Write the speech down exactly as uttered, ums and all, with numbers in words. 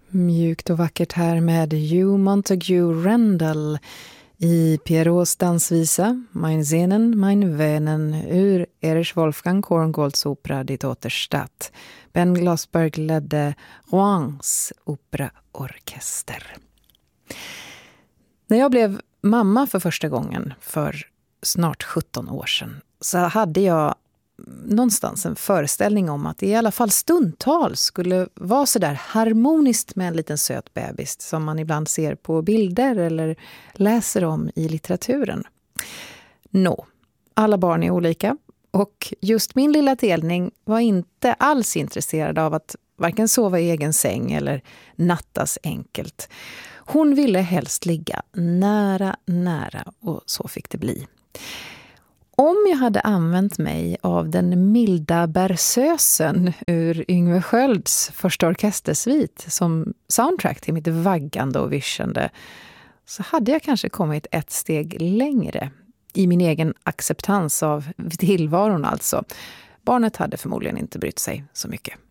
Mjukt och vackert här med Hugh Montague Randall i Pierrots dansvisa Mein Sehnen, mein Venen ur Erich Wolfgang Korngolds opera Die Tote Stadt. Ben Glasberg ledde Roens operaorkester. När jag blev mamma för första gången för snart sjutton år sedan så hade jag någonstans en föreställning om att det i alla fall stundtals skulle vara så där harmoniskt med en liten söt bebis som man ibland ser på bilder eller läser om i litteraturen. Nå, alla barn är olika och just min lilla telning var inte alls intresserad av att varken sova i egen säng eller nattas enkelt. Hon ville helst ligga nära, nära och så fick det bli. Om jag hade använt mig av den milda bergsösen ur Yngve Skölds första orkestersvit som soundtrack till mitt vaggande och vischande så hade jag kanske kommit ett steg längre i min egen acceptans av tillvaron alltså. Barnet hade förmodligen inte brytt sig så mycket.